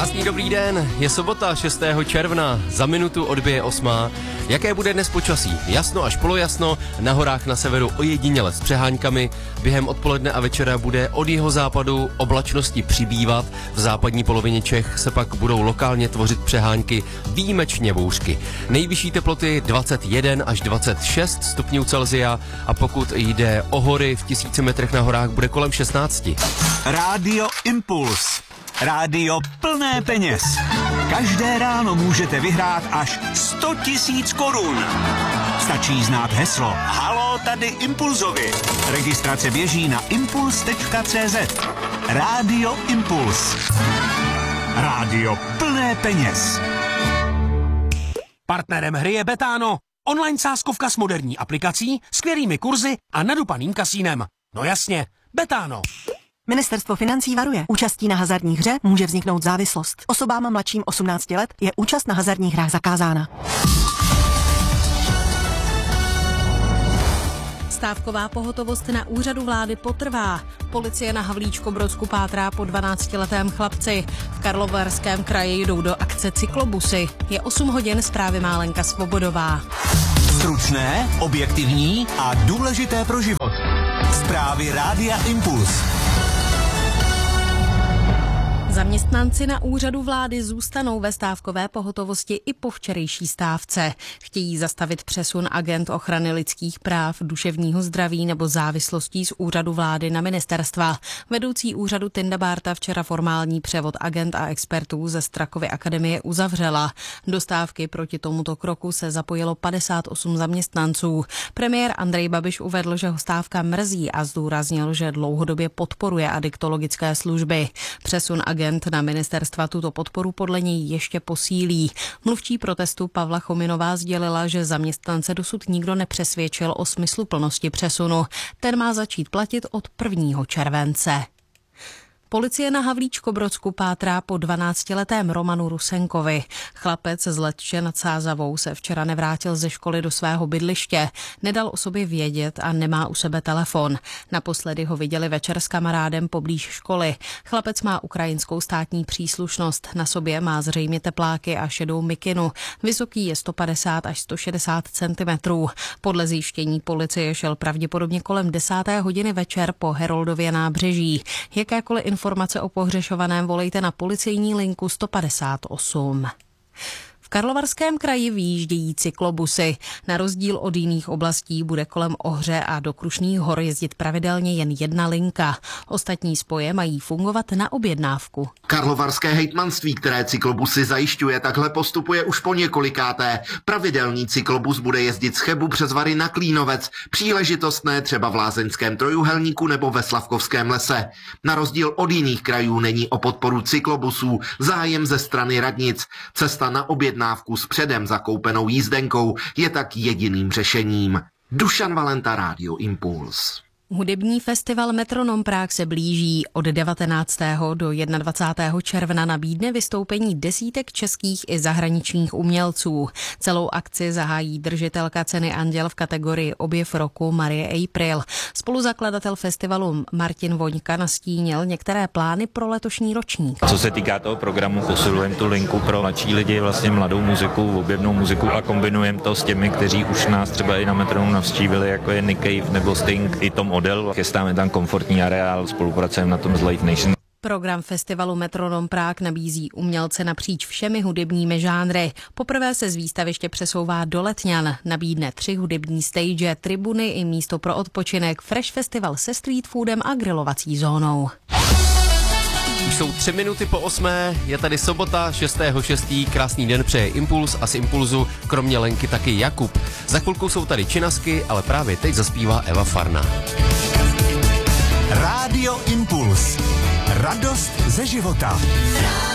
Krásný dobrý den, je sobota 6. června, za minutu odbije 8. Jaké bude dnes počasí? Jasno až polojasno, na horách na severu ojediněle s přeháňkami, během odpoledne a večera bude od jihozápadu oblačnosti přibývat, v západní polovině Čech se pak budou lokálně tvořit přehánky, výjimečně bouřky. Nejvyšší teploty 21 až 26 stupňů Celsia a pokud jde o hory v 1000 metrech na horách bude kolem 16. Rádio Impuls. Rádio plné peněz. Každé ráno můžete vyhrát až 100 000 korun. Stačí znát heslo Halo, tady Impulzovi. Registrace běží na impuls.cz. Rádio Impuls. Rádio plné peněz. Partnerem hry je Betano. Online sázkovka s moderní aplikací, skvělými kurzy a nadupaným kasínem. No jasně, Betano. Ministerstvo financí varuje. Účastí na hazardních hře může vzniknout závislost. Osobám mladším 18 let je účast na hazardních hrách zakázána. Stávková pohotovost na úřadu vlády potrvá. Policie na Havlíčkobrodsku pátrá po 12letém chlapci. V Karlovarském kraji jdou do akce cyklobusy. Je 8 hodin, zprávy má Lenka Svobodová. Stručné, objektivní a důležité pro život. Zprávy Rádia Impuls. Zaměstnanci na úřadu vlády zůstanou ve stávkové pohotovosti i po včerejší stávce. Chtějí zastavit přesun agent ochrany lidských práv, duševního zdraví nebo závislostí z úřadu vlády na ministerstva. Vedoucí úřadu Tinda Bárta včera formální převod agent a expertů ze Strakovy akademie uzavřela. Do stávky proti tomuto kroku se zapojilo 58 zaměstnanců. Premiér Andrej Babiš uvedl, že ho stávka mrzí a zdůraznil, že dlouhodobě podporuje adiktologické služby. Přesun agent na ministerstva tuto podporu podle něj ještě posílí. Mluvčí protestu Pavla Chominová sdělila, že zaměstnance dosud nikdo nepřesvědčil o smysluplnosti přesunu. Ten má začít platit od 1. července. Policie na Havlíčkobrodsku pátrá po 12letém Romanu Rusenkovi. Chlapec z Letče nad Sázavou se včera nevrátil ze školy do svého bydliště, nedal o sobě vědět a nemá u sebe telefon. Naposledy ho viděli večer s kamarádem poblíž školy. Chlapec má ukrajinskou státní příslušnost, na sobě má zřejmě tepláky a šedou mikinu. Vysoký je 150 až 160 cm. Podle zjištění policie šel pravděpodobně kolem 10. hodiny večer po Heroldově nábřeží. Jakékoliv informace o pohřešovaném volejte na policejní linku 158. V Karlovarském kraji vyjíždějí cyklobusy. Na rozdíl od jiných oblastí bude kolem Ohře a do Krušných hor jezdit pravidelně jen jedna linka. Ostatní spoje mají fungovat na objednávku. Karlovarské hejtmanství, které cyklobusy zajišťuje, takhle postupuje už po několikáté. Pravidelný cyklobus bude jezdit z Chebu přes Vary na Klínovec, příležitostné třeba v Lázeňském Trojuhelníku nebo ve Slavkovském lese. Na rozdíl od jiných krajů není o podporu cyklobusů zájem ze strany radnic. Cesta na objednávku s předem zakoupenou jízdenkou je tak jediným řešením. Dušan Valenta, Rádio Impuls. Hudební festival Metronom Prague se blíží. Od 19. do 21. června nabídne vystoupení desítek českých i zahraničních umělců. Celou akci zahájí držitelka ceny Anděl v kategorii Objev roku Marie April. Spoluzakladatel festivalu Martin Voňka nastínil některé plány pro letošní ročník. Co se týká toho programu, posilujeme tu linku pro mladší lidi, vlastně mladou muziku, objevnou muziku a kombinujeme to s těmi, kteří už nás třeba i na Metronom navštívili, jako je Nick Cave nebo Sting, i Tom Odell. Chystáme tam komfortní areál, spolupracujeme na tom s Live Nation. Program festivalu Metronom Prague nabízí umělce napříč všemi hudebními žánry. Poprvé se z výstaviště přesouvá do Letňan. Nabídne 3 hudební stage, tribuny i místo pro odpočinek, fresh festival se street foodem a grilovací zónou. Už jsou 3 minuty po 8, je tady sobota 6.6. Krásný den přeje Impuls a z Impulzu kromě Lenky taky Jakub. Za chvilku jsou tady činasky, ale právě teď zaspívá Eva Farna. Rádio Impuls. Radost ze života.